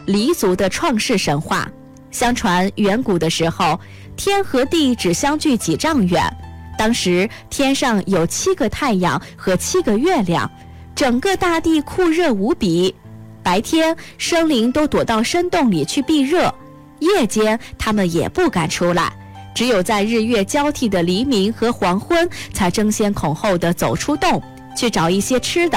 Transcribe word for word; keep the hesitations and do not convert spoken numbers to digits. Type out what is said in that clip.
黎族的创世神话。相传远古的时候，天和地只相距几丈远，当时天上有七个太阳和七个月亮，整个大地酷热无比。白天生灵都躲到山洞里去避热，夜间他们也不敢出来，只有在日月交替的黎明和黄昏，才争先恐后地走出洞，去找一些吃的。